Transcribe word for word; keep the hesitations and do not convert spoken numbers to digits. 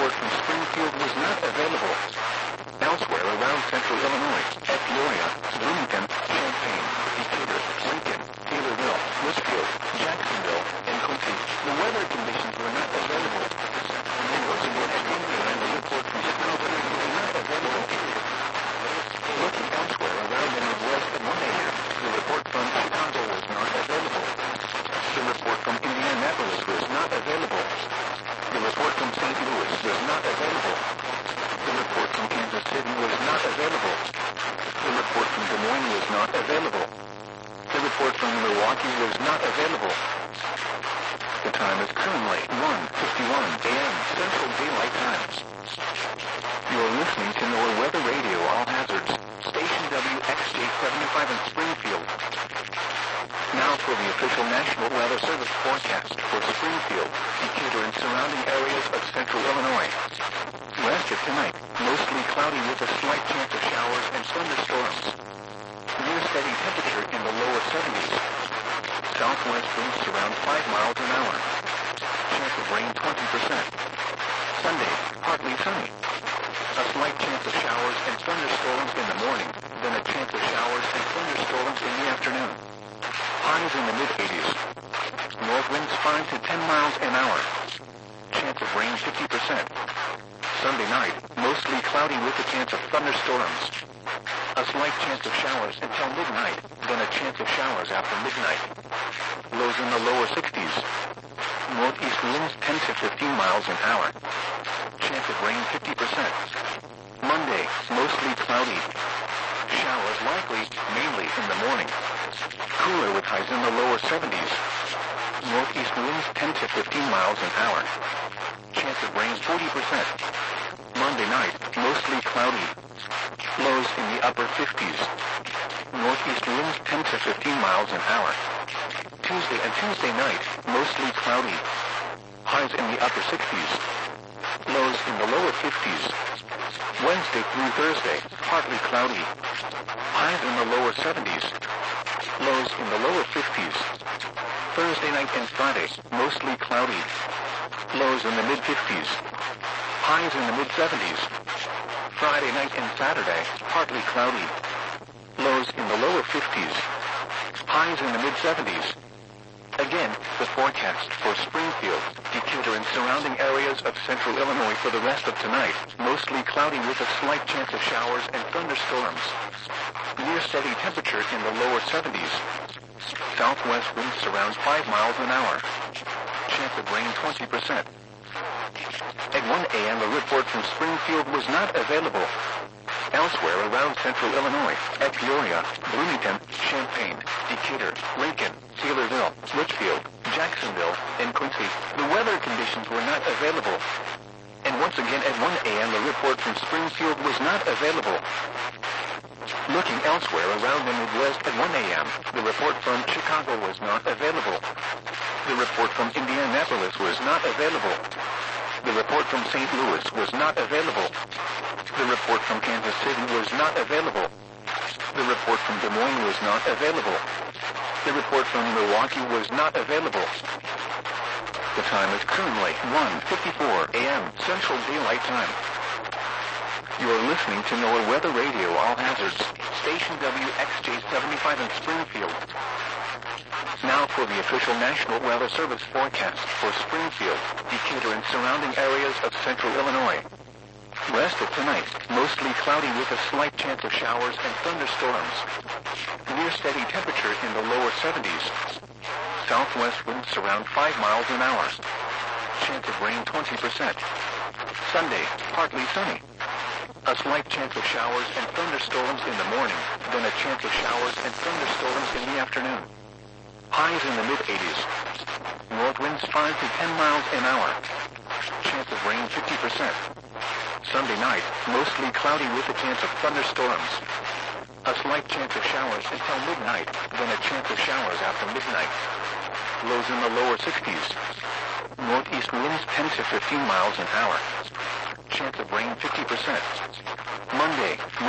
report from Springfield was not available. Elsewhere around central Illinois, at Peoria, Bloomington, Champaign, Decatur, Lincoln, Taylorville, Litchfield, Jacksonville, and Quincy, the weather conditions were not available. And once again at Indiana, the report from Springfield was not available. Looking elsewhere around the Midwest at one a m, the report from Chicago was not available. The report from Indianapolis was not available. The report from Saint Louis was not available. The report from Kansas City was not available. The report from Des Moines was not available. The report from Milwaukee was not available. The time is currently one fifty-one a m Central Daylight Time. You're listening to NOAA Weather Radio All Hazards, Station W X J seventy-five in Springfield. Now for the official National Weather Service forecast for Springfield, Decatur, and surrounding areas of central Illinois. West of tonight, mostly cloudy with a slight chance of showers and thunderstorms. Near steady temperature in the lower seventies. Southwest winds around five miles an hour. Chance of rain twenty percent. Sunday, partly sunny. A slight chance of showers and thunderstorms in the morning, then a chance of showers and thunderstorms in the afternoon. Highs in the mid-eighties. North winds five to ten miles an hour. Chance of rain fifty percent. Sunday night, mostly cloudy with a chance of thunderstorms. A slight chance of showers until midnight, then a chance of showers after midnight. Lows in the lower sixties. Northeast winds ten to fifteen miles an hour. Chance of rain fifty percent. Monday, mostly cloudy. Showers likely, mainly in the morning. Cooler with highs in the lower seventies. Northeast winds ten to fifteen miles an hour. Chance of rain forty percent. Monday night, mostly cloudy. Lows in the upper fifties. Northeast winds ten to fifteen miles an hour. Tuesday and Tuesday night, mostly cloudy. Highs in the upper sixties. Lows in the lower fifties. Wednesday through Thursday, partly cloudy. Highs in the lower seventies. Lows in the lower fifties. Thursday night and Friday, mostly cloudy. Lows in the mid-fifties. Highs in the mid-seventies. Friday night and Saturday, partly cloudy. Lows in the lower fifties. Highs in the mid-seventies. Again, the forecast for Springfield, Decatur, and surrounding areas of central Illinois for the rest of tonight, mostly cloudy with a slight chance of showers and thunderstorms. Near steady temperature in the lower seventies. Southwest winds around five miles an hour. Chance of rain twenty percent. At one a m a report from Springfield was not available. Elsewhere around central Illinois, at Peoria, Bloomington, Champaign, Decatur, Lincoln, Taylorville, Litchfield, Jacksonville, and Quincy, the weather conditions were not available. And once again at one a m a report from Springfield was not available. Looking elsewhere around the Midwest at one a m, the report from Chicago was not available. The report from Indianapolis was not available. The report from Saint Louis was not available. The report from Kansas City was not available. The report from Des Moines was not available. The report from Milwaukee was not available. The time is currently one fifty-four a m Central Daylight Time. You're listening to NOAA Weather Radio All Hazards, Station W X J seventy-five in Springfield. Now for the official National Weather Service forecast for Springfield, Decatur, and surrounding areas of central Illinois. West of tonight, mostly cloudy with a slight chance of showers and thunderstorms. Near steady temperature in the lower seventies. Southwest winds around five miles an hour. Chance of rain twenty percent. Sunday, partly sunny. A slight chance of showers and thunderstorms in the morning, then a chance of showers and thunderstorms in the afternoon. Highs in the mid-eighties. North winds five to ten miles an hour. Chance of rain fifty percent. Sunday night, mostly cloudy with a chance of thunderstorms. A slight chance of showers until midnight, then a chance of showers after midnight. Lows in the lower sixties. Northeast winds ten to fifteen miles an hour. Chance of rain fifty percent. Monday,